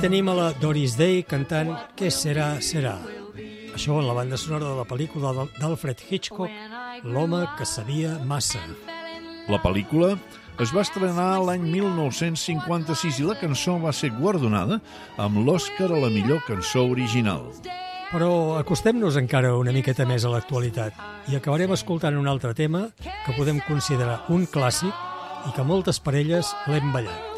tenim a la Doris Day cantant Què serà, serà. Això en la banda sonora de la pel·lícula d'Alfred Hitchcock, L'home que sabia massa. La pel·lícula es va estrenar l'any 1956 i la cançó va ser guardonada amb l'Oscar a la millor cançó original. Però acostem-nos encara una miqueta més a l'actualitat i acabarem escoltant un altre tema que podem considerar un clàssic i que moltes parelles l'hem ballat.